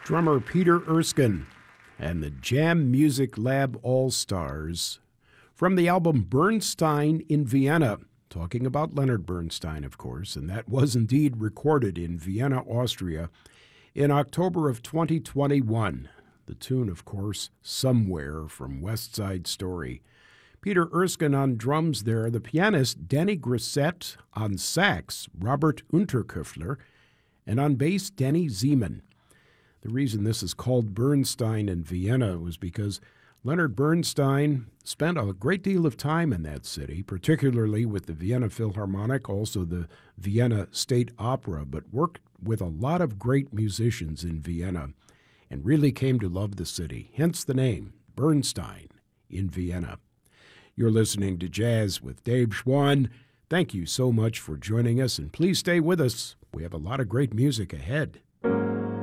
drummer Peter Erskine and the Jam Music Lab All-Stars from the album Bernstein in Vienna, talking about Leonard Bernstein, of course, and that was indeed recorded in Vienna, Austria in October of 2021. The tune, of course, Somewhere from West Side Story. Peter Erskine on drums there, the pianist Danny Grissett on sax, Robert Unterköffler, and on bass, Danny Zeman. The reason this is called Bernstein in Vienna was because Leonard Bernstein spent a great deal of time in that city, particularly with the Vienna Philharmonic, also the Vienna State Opera, but worked with a lot of great musicians in Vienna and really came to love the city, hence the name, Bernstein in Vienna. You're listening to Jazz with Dave Schwann. Thank you so much for joining us, and please stay with us. We have a lot of great music ahead.